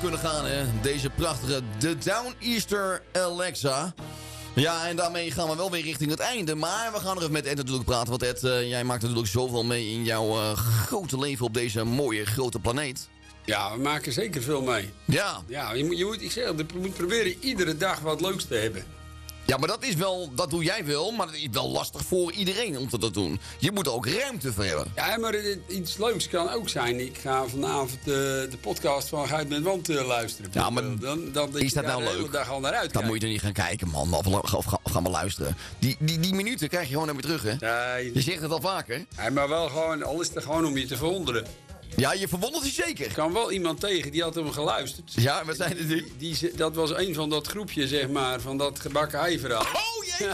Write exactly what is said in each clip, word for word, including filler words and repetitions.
kunnen gaan, hè. Deze prachtige The Downeaster Alexa. Ja, en daarmee gaan we wel weer richting het einde. Maar we gaan er even met Ed natuurlijk praten. Want Ed, uh, jij maakt natuurlijk zoveel mee in jouw uh, grote leven op deze mooie grote planeet. Ja, we maken zeker veel mee. Ja. Ja, je moet, je moet, ik zeg, je moet proberen iedere dag wat leuks te hebben. Ja, maar dat is wel, dat doe jij wel, maar dat is wel lastig voor iedereen om te dat doen. Je moet er ook ruimte voor hebben. Ja, maar iets leuks kan ook zijn. Ik ga vanavond de, de podcast van Geit met Wand uh, luisteren. Ja, maar dan, dan is dat nou de leuk? hele dag al naar uit. Dan moet je er niet gaan kijken, man. Of, of, of, of ga maar luisteren. Die, die, die minuten krijg je gewoon naar weer terug, hè? Nee. Je zegt het al vaker. Ja, maar wel gewoon, al is het gewoon om je te verwonderen. Ja, je verwondert je zeker. Er kwam wel iemand tegen, die had hem geluisterd. Ja, wat zijn het die, die, die, Dat was een van dat groepje, zeg maar, van dat gebakken ei-verhaal. Oh, jee!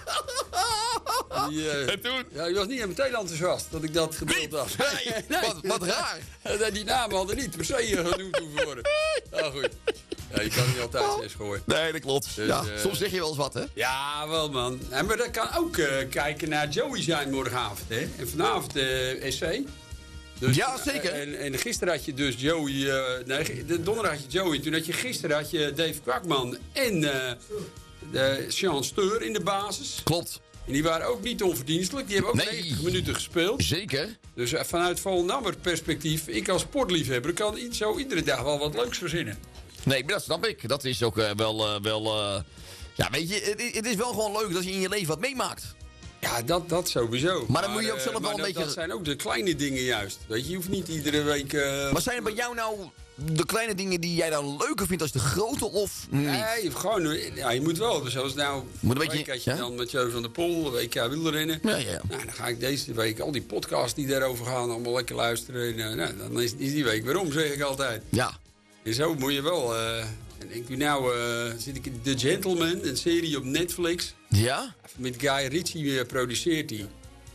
Die, uh, en toen? Ja, die was niet meteen enthousiast dat ik dat gedeeld had. Nee, nee. Wat, wat raar. Die namen hadden niet per se genoemd hoeven worden. Nou goed. Ja, je kan niet altijd Oh. zes gooien. Nee, dat klopt. Dus, ja, uh, soms zeg je wel eens wat, hè? Ja, wel man. En maar dat kan ook uh, kijken naar Joey zijn morgenavond, hè. En vanavond uh, S C. Dus, ja, zeker. Uh, en, en gisteren had je dus Joey... Uh, nee, de donderdag had je Joey. Toen had je gisteren had je Dave Kwakman en uh, de Sean Steur in de basis. Klopt. En die waren ook niet onverdienstelijk. Die hebben ook Nee. negentig minuten gespeeld. Zeker. Dus uh, vanuit Volendammer perspectief, ik als sportliefhebber kan zo iedere dag wel wat leuks verzinnen. Nee, maar dat snap ik. Dat is ook uh, wel... Uh, wel uh, ja, weet je, het, het is wel gewoon leuk dat je in je leven wat meemaakt. Ja, dat, dat sowieso. Maar, maar dan moet je ook zelf uh, wel een dat, beetje... dat zijn ook de kleine dingen juist. Weet je, je hoeft niet iedere week... Uh, maar zijn er bij jou nou de kleine dingen die jij dan leuker vindt als de grote of niet? Nee, gewoon... Ja, je moet wel. Dus zoals nou... Moet een beetje, week had je ja? dan met Joe van der Poel, W K wielrennen. Ja, ja. Nou, dan ga ik deze week al die podcasts die daarover gaan allemaal lekker luisteren. En, uh, nou, dan is, is die week weer om, zeg ik altijd. Ja. En zo moet je wel... Uh, en ik nu nou uh, zit ik in The Gentleman, een serie op Netflix. Ja? Met Guy Ritchie uh, produceert hij.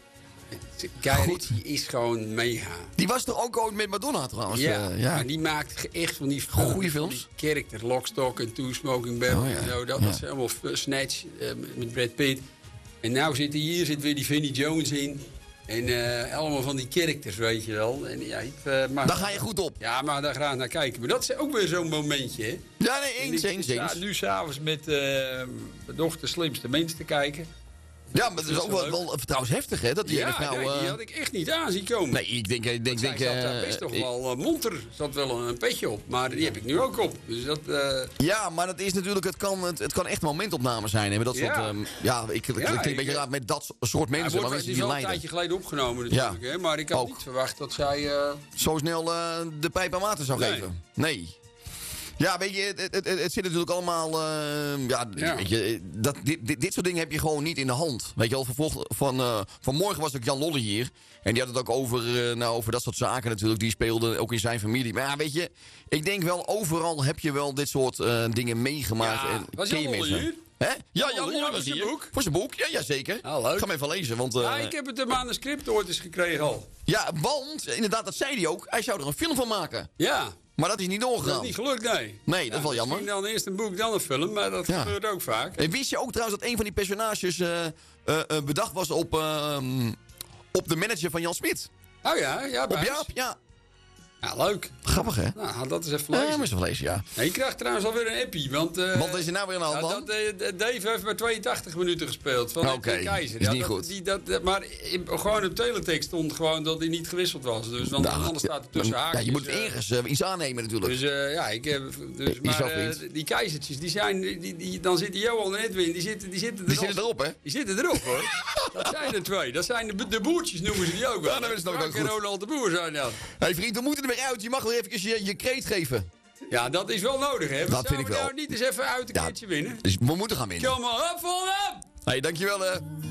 Guy Goed. Ritchie is gewoon mega. Die was toch ook ooit met Madonna trouwens? Ja, Uh, ja. maar die maakt echt van die Goeie films. Die character, Lockstock en Two Smoking Barrels Oh, ja. en zo. Dat Ja. is helemaal Snatch uh, met Brad Pitt. En nou zit hij hier, zit weer die Vinnie Jones in. En uh, allemaal van die characters, weet je wel. En, ja, ik, uh, maar, Daar ga je goed op. Ja, maar daar graag naar kijken. Maar dat is ook weer zo'n momentje, hè. Ja, nee, eens, En ik eens, sta eens. nu s'avonds met uh, mijn dochter Slimste Mens te kijken. Ja, maar het is Dat ook is wel, wel wel trouwens heftig, hè? Dat die Ja, ene vrouw... nee, die uh, had ik echt niet aan zien komen. Nee, ik denk... Ik denk, Zij denk zat uh, daar best toch ik- wel uh, monter. Er zat wel een, een petje op. Maar die heb ik nu ook op. Dus dat... Uh, Ja, maar dat is natuurlijk... Het kan, het, het kan echt momentopname zijn. Hè? Met dat Ja. soort... Um, ja, ik, het Ja, klinkt een ik- beetje raar met dat soort hij mensen. wordt, Maar het mensen is die wel een lijden. tijdje geleden opgenomen natuurlijk. Ja. Hè? Maar ik had Ook. niet verwacht dat zij... Uh, Zo snel uh, de pijp aan water zou Nee. geven. Nee. Ja, weet je, het, het, het, het zit natuurlijk allemaal... Uh, ja, Ja. Weet je, dat, dit, dit, dit soort dingen heb je gewoon niet in de hand. Weet je wel, vervolg, van, uh, vanmorgen was ook Jan Lolle hier. En die had het ook over, uh, nou, over dat soort zaken natuurlijk. Die speelde ook in zijn familie. Maar ja, weet je, ik denk wel, overal heb je wel dit soort uh, dingen meegemaakt. Ja, en was ken je Jan Lolle mensen. hier? Hè? Ja, Jan Lolle, Lolle ja, was voor zijn hier. boek? Voor zijn boek, ja, ja zeker. Ah, leuk. Ga hem even lezen, want... Uh, ja, ik heb het een manuscript ooit eens gekregen al. ja, want, inderdaad, dat zei hij ook. Hij zou er een film van maken. Ja, Maar dat is niet doorgegaan. dat is niet gelukt, nee. Nee, dat is wel jammer. Misschien dan eerst een boek, dan een film. Maar dat Ja. gebeurt ook vaak. En wist je ook trouwens dat een van die personages uh, uh, uh, bedacht was op, uh, op de manager van Jan Smit? Oh ja, ja, Op Buis. Jaap, ja. Ja, leuk. Grappig, hè? Nou, ga dat eens even Ja, lezen. maar zo lezen, ja. Ja, je krijgt trouwens alweer een appie, want... Uh, Wat is er nou weer aan de hand ja, dan? dat, uh, Dave heeft maar tweeëntachtig minuten gespeeld van Oké, de Keizer. is Ja, niet dat, goed. Die, dat, dat- maar in, gewoon op teletext stond gewoon dat hij niet gewisseld was. Dus, want Nou, anders staat er tussen ja, haakjes. je moet uh, ergens uh, iets aannemen natuurlijk. Dus uh, ja, ik heb... Dus, Is maar wel uh, vriend. die keizertjes, die zijn... Die, die, dan zitten Johan en Edwin, die zitten, die zitten, er Die al- zitten erop, hè? Die zitten erop, hoor. Dat zijn er twee. Dat zijn de, de boertjes, noemen ze die ook wel. Ja, dat is nog Frank wel en goed. Ronald de Boer zijn dat. Hé hey vriend, we moeten er weer uit. Je mag weer even je, je kreet geven. Ja, dat is wel nodig, hè? Dat vind ik we wel. nou niet eens even uit een Ja. keertje winnen? Dus we moeten gaan winnen. Kom maar op, Volendam! Hé, hey, dankjewel hè.